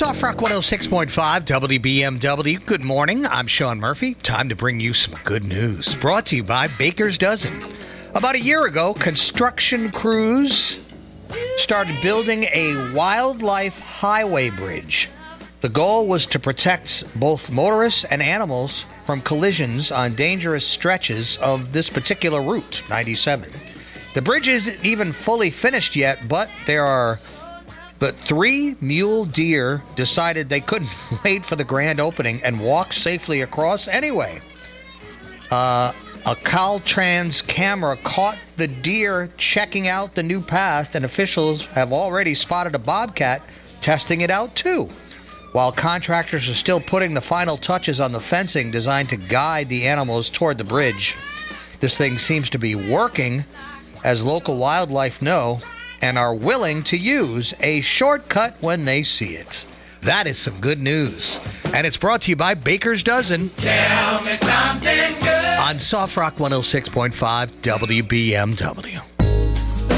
Soft Rock 106.5 WBMW. Good morning. I'm Sean Murphy. Time to bring you some good news. Brought to you by Baker's Dozen. About a year ago, construction crews started building a wildlife highway bridge. The goal was to protect both motorists and animals from collisions on dangerous stretches of this particular route, 97. The bridge isn't even fully finished yet, but three mule deer decided they couldn't wait for the grand opening and walked safely across anyway. A Caltrans camera caught the deer checking out the new path, and officials have already spotted a bobcat testing it out too. While contractors are still putting the final touches on the fencing designed to guide the animals toward the bridge, this thing seems to be working, as local wildlife know and are willing to use a shortcut when they see it. That is some good news. And it's brought to you by Baker's Dozen. Tell me something good. On Soft Rock 106.5 WBMW.